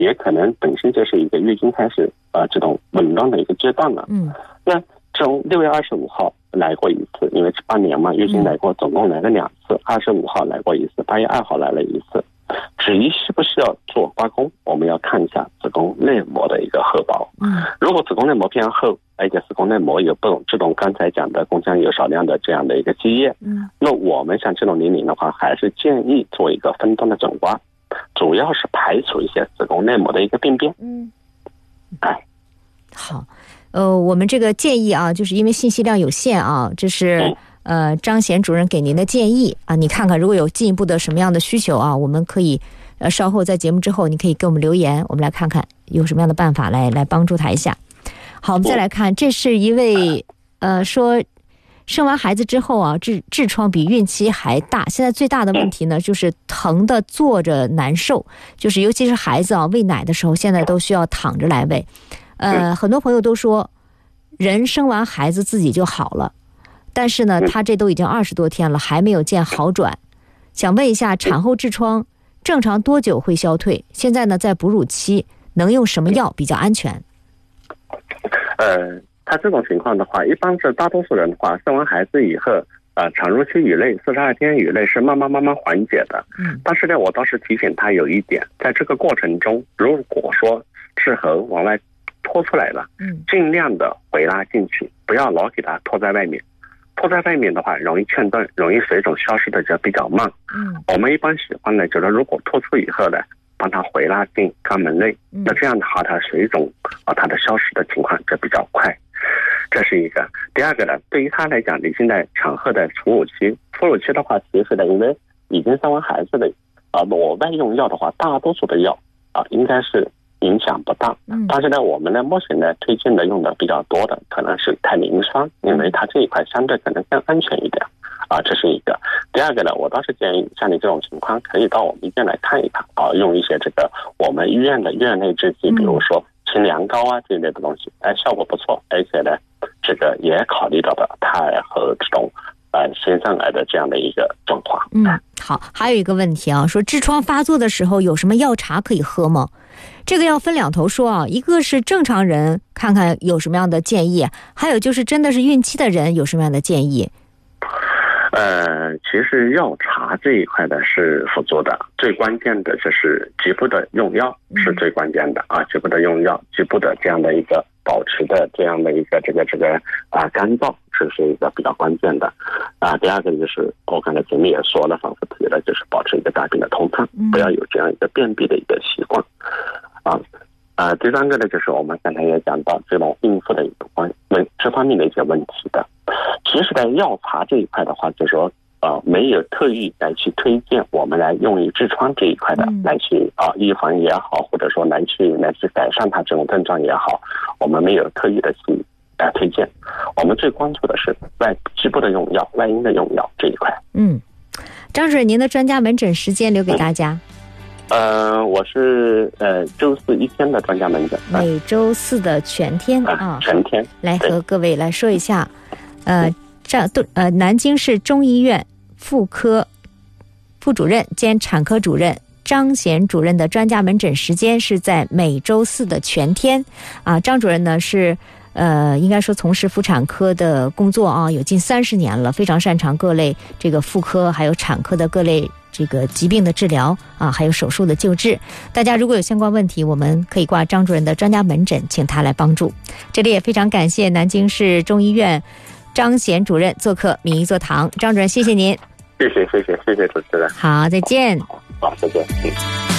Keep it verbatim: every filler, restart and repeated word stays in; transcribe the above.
也可能本身就是一个月经开始呃这种紊乱的一个阶段了。 嗯， 那从六月二十五号来过一次，因为半年嘛，月经来过，总共来了两次。二十五号来过一次，八月二号来了一次。至于需不需要做刮宫，我们要看一下子宫内膜的一个厚薄。 嗯， 如果子宫内膜非常厚，而且子宫内膜有不懂这种刚才讲的宫腔有少量的这样的一个积液， 嗯， 那我们像这种年龄的话，还是建议做一个分段的整刮，主要是排除一些子宫内膜的一个病变。 嗯， 哎， 好，呃，我们这个建议啊，就是因为信息量有限啊，这是、嗯。呃，张贤主任给您的建议啊，你看看如果有进一步的什么样的需求啊，我们可以呃稍后在节目之后，你可以给我们留言，我们来看看有什么样的办法来来帮助他一下。好，我们再来看，这是一位呃说生完孩子之后啊，痔痔疮比孕期还大，现在最大的问题呢就是疼的坐着难受，就是尤其是孩子啊喂奶的时候，现在都需要躺着来喂。呃，很多朋友都说，人生完孩子自己就好了。但是呢，他这都已经二十多天了，还没有见好转。想问一下，产后痔疮正常多久会消退？现在呢，在哺乳期，能用什么药比较安全？ 呃，他这种情况的话，一般是大多数人的话，生完孩子以后，呃，产褥期以内，四十二天以内是慢慢慢慢缓解的。嗯。但是呢，我倒是提醒他有一点，在这个过程中，如果说痔候往外拖出来了，嗯，尽量的回拉进去，不要老给它拖在外面。拖在外面的话，容易劝断，容易水肿消失的就比较慢。嗯，我们一般喜欢呢，就是如果脱出以后呢，帮它回拉进肛门内，嗯、那这样的话，它水肿啊，它的消失的情况就比较快。这是一个。第二个呢，对于他来讲，你现在产后的哺乳期，哺乳期的话，其实呢，因为已经生完孩子的啊，我外用药的话，大多数的药啊，应该是影响不大。嗯，但是呢，我们呢目前呢推荐的用的比较多的可能是泰林酸，因为它这一块相对可能更安全一点啊，这是一个。第二个呢，我倒是建议像你这种情况，可以到我们医院来看一看啊，用一些这个我们医院的院内制剂，比如说清凉膏啊这一类的东西，哎，效果不错，而且呢，这个也考虑到了胎和这种呃身上来的这样的一个状况。 嗯，好，还有一个问题啊，说痔疮发作的时候有什么药茶可以喝吗？这个要分两头说啊，一个是正常人看看有什么样的建议，还有就是真的是孕期的人有什么样的建议。 呃，其实药茶这一块的是辅助的，最关键的就是局部的用药是最关键的啊，局部的用药，局部的这样的一个保持的这样的一个这个这个啊干燥是是一个比较关键的啊。第二个就是我刚才前面也说了，反复提了，就是保持一个大便的通畅，不要有这样一个便秘的一个习惯啊。啊，第三个呢，就是我们刚才也讲到这种孕妇的一个关问这方面的一些问题的。其实，在药茶这一块的话，就是说，呃，没有特意来去推荐我们来用于痔疮这一块的，嗯、来去啊预防也好，或者说来去来去改善它这种症状也好，我们没有特意的去来推荐。我们最关注的是外局部的用药、外阴的用药这一块。 嗯，张主任，您的专家门诊时间留给大家。 呃，我是呃周四一天的专家门诊， 每周四的全天啊， 啊全天来和各位来说一下，呃，这呃南京市中医院妇科副主任兼产科主任张贤主任的专家门诊时间是在每周四的全天啊。张主任呢是呃，应该说从事妇产科的工作啊，有近三十年了，非常擅长各类这个妇科还有产科的各类这个疾病的治疗啊，还有手术的救治。大家如果有相关问题，我们可以挂张主任的专家门诊，请他来帮助。这里也非常感谢南京市中医院张贤主任做客名医座堂。张主任，谢谢您。 谢谢谢谢谢谢主持人。 好，再见。 好，再见。